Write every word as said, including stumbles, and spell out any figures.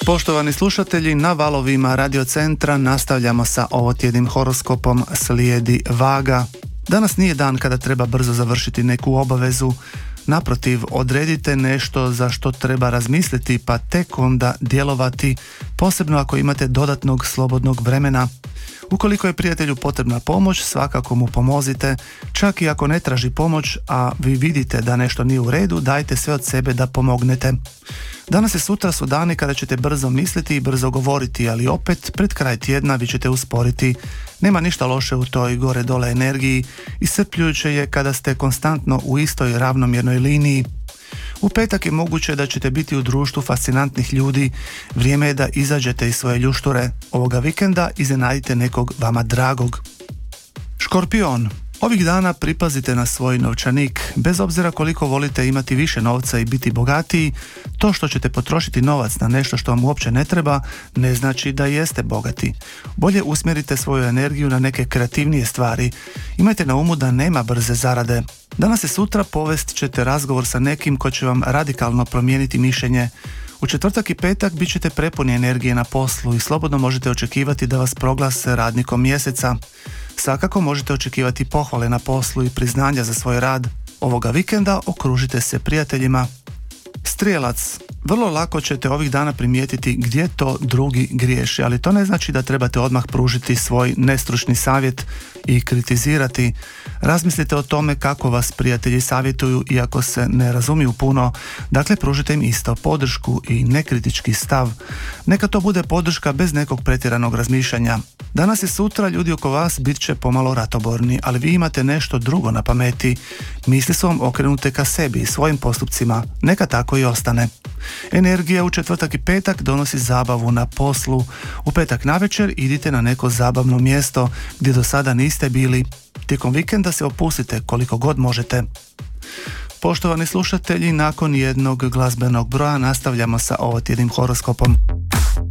Poštovani slušatelji, na valovima Radio Centra nastavljamo sa ovotjednim horoskopom. Slijedi Vaga. Danas nije dan kada treba brzo završiti neku obavezu. Naprotiv, odredite nešto za što treba razmisliti pa tek onda djelovati, posebno ako imate dodatnog slobodnog vremena. Ukoliko je prijatelju potrebna pomoć, svakako mu pomozite, čak i ako ne traži pomoć, a vi vidite da nešto nije u redu, dajte sve od sebe da pomognete. Danas i sutra su dani kada ćete brzo misliti i brzo govoriti, ali opet pred kraj tjedna vi ćete usporiti. Nema ništa loše u toj gore-dole energiji, iscrpljujuće je kada ste konstantno u istoj ravnomjernoj liniji. U petak je moguće da ćete biti u društvu fascinantnih ljudi, vrijeme je da izađete iz svoje ljušture. Ovoga vikenda iznenadite nekog vama dragog. Škorpion. Ovih dana pripazite na svoj novčanik. Bez obzira koliko volite imati više novca i biti bogatiji, to što ćete potrošiti novac na nešto što vam uopće ne treba, ne znači da jeste bogati. Bolje usmjerite svoju energiju na neke kreativnije stvari. Imajte na umu da nema brze zarade. Danas i sutra povest ćete razgovor sa nekim ko će vam radikalno promijeniti mišljenje. U četvrtak i petak bit ćete prepuni energije na poslu i slobodno možete očekivati da vas proglase radnikom mjeseca. Svakako možete očekivati pohvale na poslu i priznanja za svoj rad. Ovoga vikenda okružite se prijateljima. Strijelac. Vrlo lako ćete ovih dana primijetiti gdje to drugi griješe, ali to ne znači da trebate odmah pružiti svoj nestručni savjet i kritizirati. Razmislite o tome kako vas prijatelji savjetuju iako se ne razumiju puno, dakle pružite im isto podršku i nekritički stav. Neka to bude podrška bez nekog pretjeranog razmišljanja. Danas i sutra ljudi oko vas bit će pomalo ratoborni, ali vi imate nešto drugo na pameti. Misli su vam okrenute ka sebi i svojim postupcima, neka tako i ostane. Energija u četvrtak i petak donosi zabavu na poslu. U petak navečer idite na neko zabavno mjesto gdje do sada niste bili. Tijekom vikenda se opustite koliko god možete. Poštovani slušatelji, nakon jednog glazbenog broja nastavljamo sa ovotjednim horoskopom.